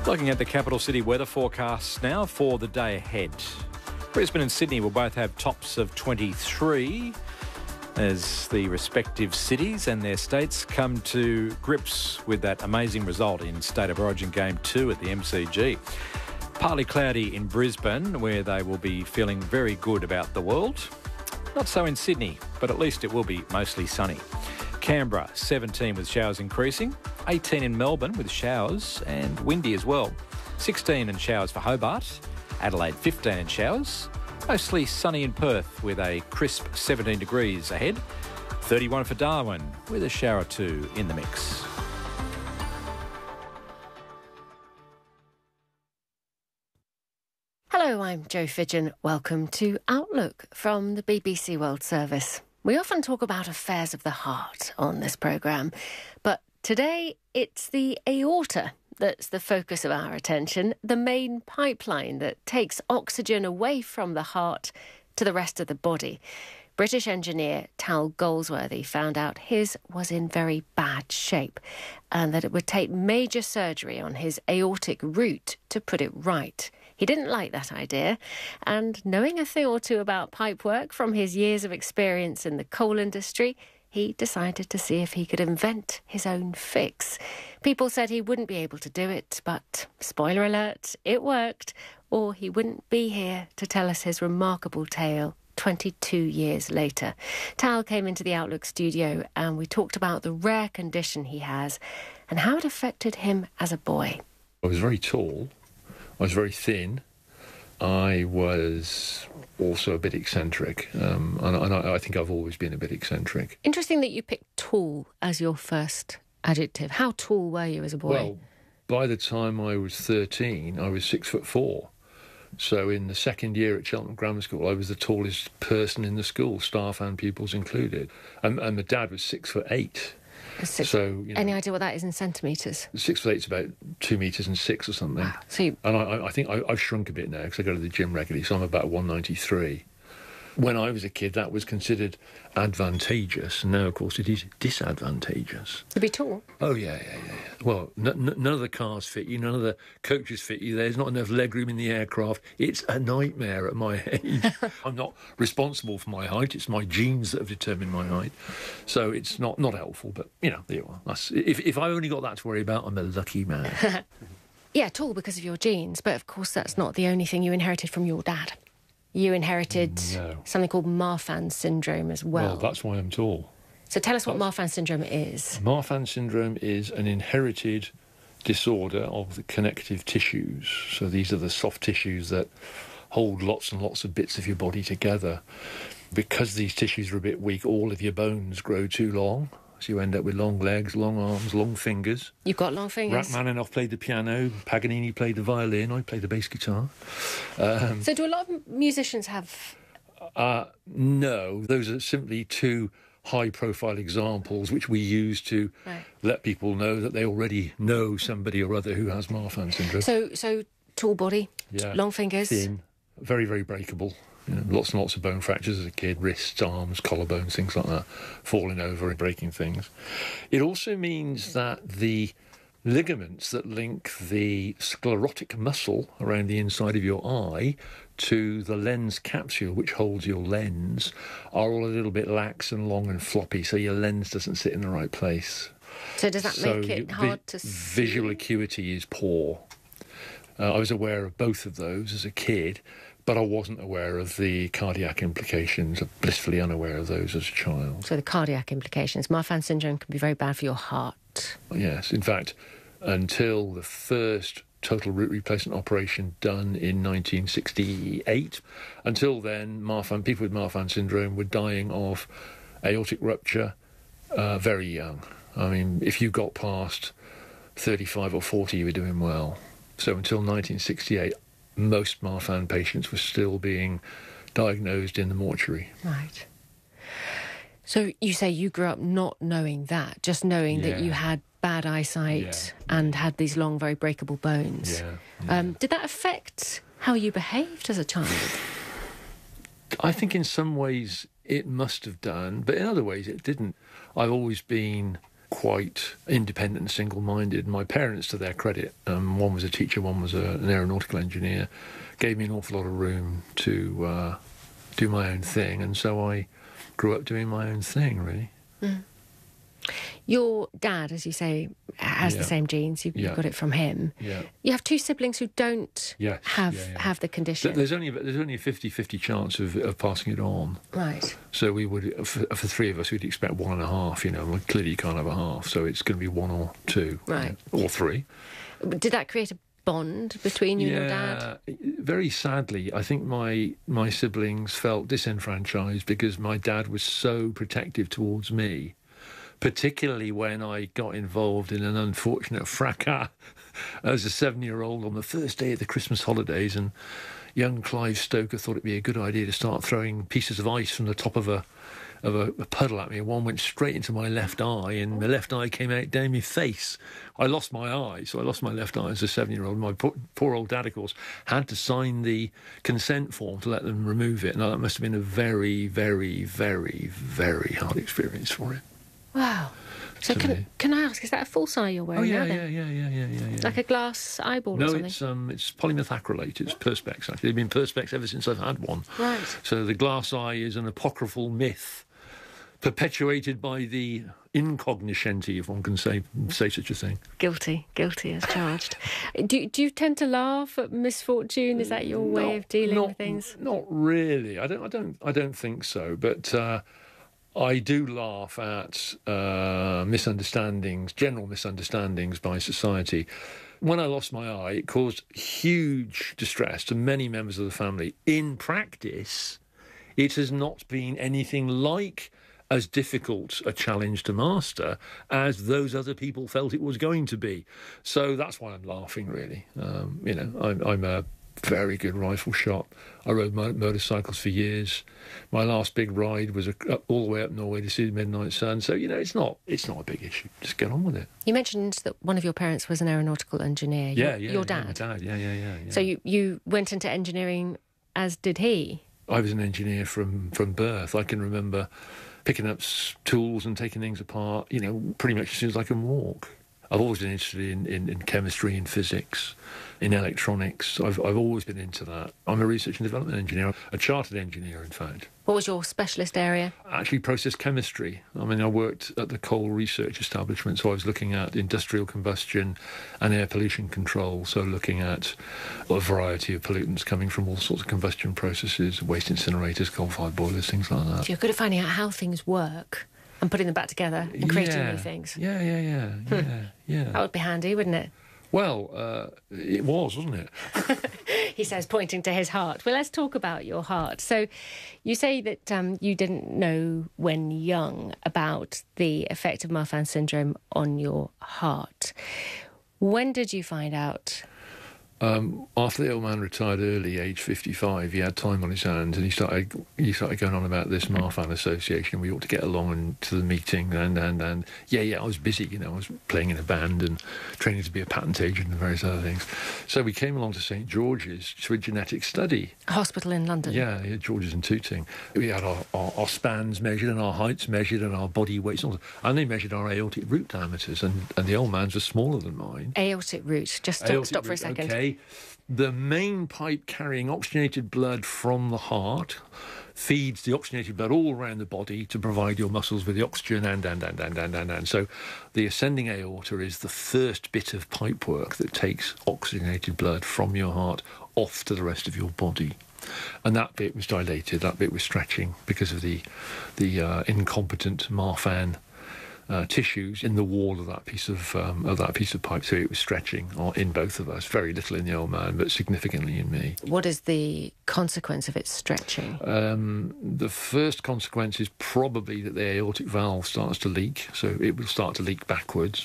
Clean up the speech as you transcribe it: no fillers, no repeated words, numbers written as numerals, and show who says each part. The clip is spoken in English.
Speaker 1: Looking at the capital city weather forecasts now for the day ahead. Brisbane and Sydney will both have tops of 23 as the respective cities and their states come to grips with that amazing result in State of Origin Game 2 at the MCG. Partly cloudy in Brisbane, where they will be feeling very good about the world. Not so in Sydney, but at least it will be mostly sunny. Canberra, 17 with showers increasing. 18 in Melbourne with showers and windy as well. 16 and showers for Hobart. Adelaide, 15 and showers. Mostly sunny in Perth with a crisp 17 degrees ahead. 31 for Darwin with a shower or two in the mix.
Speaker 2: Hello, I'm Jo Fidgen. Welcome to Outlook from the BBC World Service. We often talk about affairs of the heart on this programme, but today it's the aorta that's the focus of our attention, the main pipeline that takes oxygen away from the heart to the rest of the body. British engineer Tal Goldsworthy found out his was in very bad shape and that it would take major surgery on his aortic root to put it right. He didn't like that idea, and knowing a thing or two about pipework from his years of experience in the coal industry, he decided to see if he could invent his own fix. People said he wouldn't be able to do it, but spoiler alert, it worked, or he wouldn't be here to tell us his remarkable tale 22 years later. Tal came into the Outlook studio and we talked about the rare condition he has and how it affected him as a boy.
Speaker 3: I was very tall. I was very thin. I was also a bit eccentric, and I think I've always been a bit eccentric.
Speaker 2: Interesting that you picked tall as your first adjective. How tall were you as a boy?
Speaker 3: Well, by the time I was 13, I was 6'4". So in the second year at Cheltenham Grammar School, I was the tallest person in the school, staff and pupils included. And my dad was 6'8". So,
Speaker 2: any idea what that is in centimetres?
Speaker 3: 6'8" is about 2 metres and 6 or something.
Speaker 2: Wow. So
Speaker 3: and I think I've shrunk a bit now because I go to the gym regularly, so I'm about 193. When I was a kid, that was considered advantageous, and now, of course, it is disadvantageous.
Speaker 2: To be tall?
Speaker 3: Oh, yeah. Well, none of the cars fit you, none of the coaches fit you. There's not enough legroom in the aircraft. It's a nightmare at my age. I'm not responsible for my height. It's my genes that have determined my height. So it's not helpful, but, there you are. If I only got that to worry about, I'm a lucky man.
Speaker 2: Yeah, tall because of your genes, but of course that's not the only thing you inherited from your dad. You inherited something called Marfan syndrome as well.
Speaker 3: Well, that's why I'm tall.
Speaker 2: So tell us what Marfan syndrome is.
Speaker 3: Marfan syndrome is an inherited disorder of the connective tissues. So these are the soft tissues that hold lots and lots of bits of your body together. Because these tissues are a bit weak, all of your bones grow too long. So you end up with long legs, long arms, long fingers. You've got long fingers. Rachmaninoff played the piano, Paganini played the violin, I played the bass guitar.
Speaker 2: So do a lot of musicians have...
Speaker 3: No, those are simply two high-profile examples which we use to let people know that they already know somebody or other who has Marfan syndrome.
Speaker 2: So tall body, long fingers.
Speaker 3: Thin, very, very breakable. Lots and lots of bone fractures as a kid, wrists, arms, collarbones, things like that, falling over and breaking things. It also means that the ligaments that link the sclerotic muscle around the inside of your eye to the lens capsule, which holds your lens, are all a little bit lax and long and floppy, so your lens doesn't sit in the right place.
Speaker 2: So does that make it hard to see?
Speaker 3: Visual acuity is poor. I was aware of both of those as a kid, but I wasn't aware of the cardiac implications, blissfully unaware of those as a child.
Speaker 2: So the cardiac implications. Marfan syndrome can be very bad for your heart.
Speaker 3: Yes, in fact, until the first total root replacement operation done in 1968, until then, people with Marfan syndrome were dying of aortic rupture very young. I mean, if you got past 35 or 40, you were doing well. So until 1968, most Marfan patients were still being diagnosed in the mortuary.
Speaker 2: Right. So you say you grew up not knowing that, just knowing that you had bad eyesight and had these long, very breakable bones. Did that affect how you behaved as a child?
Speaker 3: I think in some ways it must have done, but in other ways it didn't. I've always been quite independent and single-minded. My parents, to their credit, one was a teacher, one was an aeronautical engineer, gave me an awful lot of room to do my own thing, and so I grew up doing my own thing, really.
Speaker 2: Your dad, as you say, has the same genes. You've got it from him.
Speaker 3: Yeah.
Speaker 2: You have two siblings who don't have the condition.
Speaker 3: There's only a 50-50 chance of passing it on.
Speaker 2: Right.
Speaker 3: So we would, for three of us, we'd expect 1.5. Well, clearly you can't have a half, so it's going to be 1 or 2,
Speaker 2: right,
Speaker 3: or 3.
Speaker 2: Did that create a bond between you and your dad?
Speaker 3: Very sadly, I think my siblings felt disenfranchised because my dad was so protective towards me, particularly when I got involved in an unfortunate fracas as a 7-year-old on the first day of the Christmas holidays, and young Clive Stoker thought it'd be a good idea to start throwing pieces of ice from the top of a puddle at me, and one went straight into my left eye, and the left eye came out down my face. I lost my eye, so I lost my left eye as a 7-year-old. My poor old dad, of course, had to sign the consent form to let them remove it. Now, that must have been a very, very, very, very hard experience for him.
Speaker 2: Wow. So can I ask, is that a false eye you're wearing now then?
Speaker 3: Yeah.
Speaker 2: Like a glass eyeball or something?
Speaker 3: No, it's polymethacrylate. It's Perspex, actually. They've been Perspex ever since I've had one.
Speaker 2: Right.
Speaker 3: So the glass eye is an apocryphal myth perpetuated by the incognoscenti, if one can say such a thing.
Speaker 2: Guilty as charged. Do you tend to laugh at misfortune? Is that your way of dealing with things?
Speaker 3: Not really. I don't think so. But I do laugh at misunderstandings, general misunderstandings by society. When I lost my eye, it caused huge distress to many members of the family. In practice, it has not been anything like as difficult a challenge to master as those other people felt it was going to be. So that's why I'm laughing, really. I'm a very good rifle shot. I rode motorcycles for years. My last big ride was all the way up Norway to see the midnight sun. So, it's not a big issue. Just get on with it.
Speaker 2: You mentioned that one of your parents was an aeronautical engineer. Your dad?
Speaker 3: My dad, yeah.
Speaker 2: So you went into engineering, as did he?
Speaker 3: I was an engineer from birth. I can remember picking up tools and taking things apart, pretty much as soon as I can walk. I've always been interested in chemistry and physics, in electronics. I've always been into that. I'm a research and development engineer, a chartered engineer, in fact.
Speaker 2: What was your specialist area?
Speaker 3: Actually, process chemistry. I worked at the coal research establishment, so I was looking at industrial combustion and air pollution control, so looking at a variety of pollutants coming from all sorts of combustion processes, waste incinerators, coal-fired boilers, things like that.
Speaker 2: So you're good at finding out how things work and putting them back together and creating new things.
Speaker 3: Yeah.
Speaker 2: That would be handy, wouldn't it?
Speaker 3: Well, it was, wasn't it?
Speaker 2: He says, pointing to his heart. Well, let's talk about your heart. So you say that you didn't know when young about the effect of Marfan syndrome on your heart. When did you find out?
Speaker 3: After the old man retired early, age 55, he had time on his hands, and he started going on about this Marfan Association. We ought to get along to the meeting, and I was busy. I was playing in a band and training to be a patent agent and various other things. So we came along to St George's to a genetic study.
Speaker 2: A hospital in London.
Speaker 3: Yeah, George's in Tooting. We had our spans measured and our heights measured and our body weights, and they measured our aortic root diameters, and the old man's was smaller than mine.
Speaker 2: Aortic root. Just stop for a second.
Speaker 3: Okay. The main pipe carrying oxygenated blood from the heart feeds the oxygenated blood all around the body to provide your muscles with the oxygen and. So the ascending aorta is the first bit of pipework that takes oxygenated blood from your heart off to the rest of your body. And that bit was dilated, that bit was stretching because of the incompetent Marfan tissues in the wall of that piece of pipe, so it was stretching in both of us. Very little in the old man, but significantly in me.
Speaker 2: What is the consequence of it stretching?
Speaker 3: The first consequence is probably that the aortic valve starts to leak, so it will start to leak backwards.